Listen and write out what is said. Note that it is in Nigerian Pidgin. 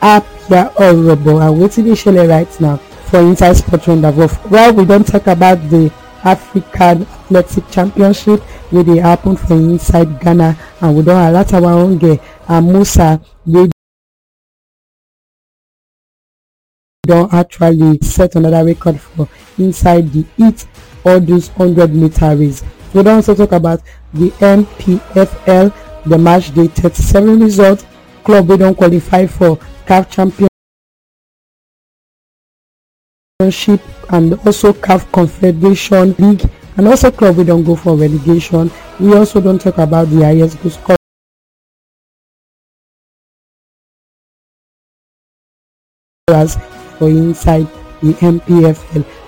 Apia Orobo. And wetin dey shele right now for inside sport rendezvous. Well, we don talk about the African Athletic Championship wey dey happen for inside Ghana, and we don alert our own girl Musa wey don actually set another record for inside the heat all those 100-meter race. We don also talk about the NPFL, the match day 37 result. Club wey don qualify for CAF Championship and also CAF Confederation League, and also club wey don go for relegation. We also don talk about the highest goal scorers for inside the NPFL.